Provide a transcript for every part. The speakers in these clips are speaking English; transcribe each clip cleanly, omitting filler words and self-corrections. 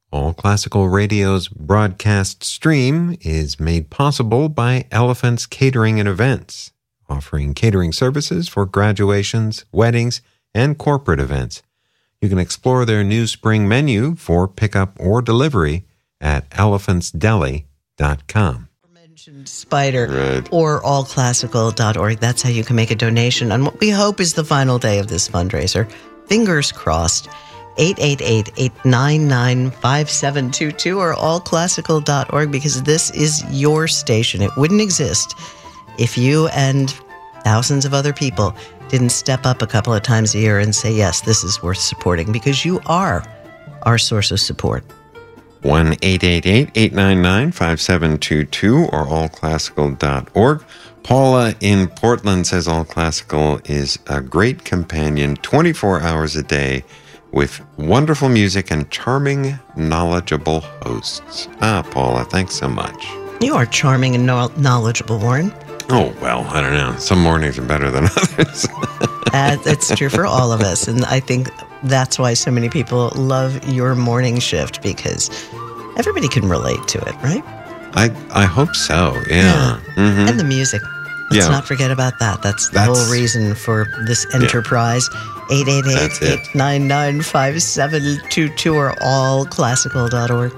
All Classical Radio's broadcast stream is made possible by Elephants Catering and Events, offering catering services for graduations, weddings, and corporate events. You can explore their new spring menu for pickup or delivery at elephantsdeli.com. Spider or allclassical.org. That's how you can make a donation on what we hope is the final day of this fundraiser. Fingers crossed. 888-899-5722 or allclassical.org, because this is your station. It wouldn't exist if you and thousands of other people didn't step up a couple of times a year and say, yes, this is worth supporting, because you are our source of support. 1-888-899-5722 or allclassical.org. Paula in Portland says All Classical is a great companion 24 hours a day with wonderful music and charming, knowledgeable hosts. Paula, thanks so much. You are charming and knowledgeable, Warren. Oh, well, I don't know. Some mornings are better than others. That's true for all of us. And I think that's why so many people love your morning shift, because everybody can relate to it, right? I hope so, yeah. Mm-hmm. And the music. Let's not forget about that. That's the whole reason for this enterprise. 888-899-5722 or allclassical.org.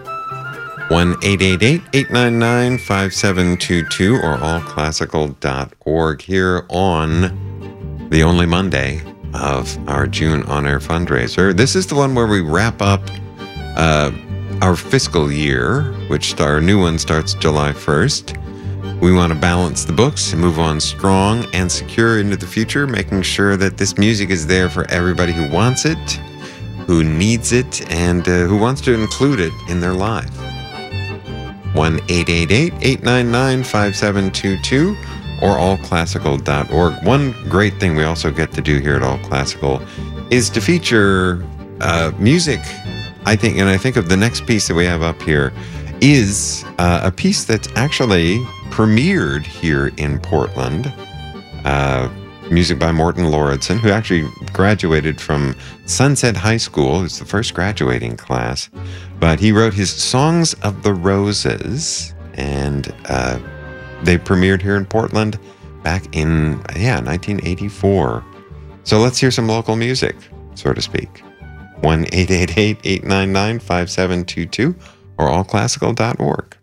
1-888-899-5722 or allclassical.org here on the only Monday of our June On Air fundraiser. This is the one where we wrap up our fiscal year, which our new one starts July 1st. We want to balance the books and move on strong and secure into the future, making sure that this music is there for everybody who wants it, who needs it, and who wants to include it in their life. 1-888-899-5722 or allclassical.org. One great thing we also get to do here at All Classical is to feature music. I think of the next piece that we have up here is a piece that's actually premiered here in Portland. Music by Morton Lauridsen, who actually graduated from Sunset High School. It's the first graduating class. But he wrote his Songs of the Roses, and they premiered here in Portland back in 1984. So let's hear some local music, so to speak. 1-888-899-5722 or allclassical.org.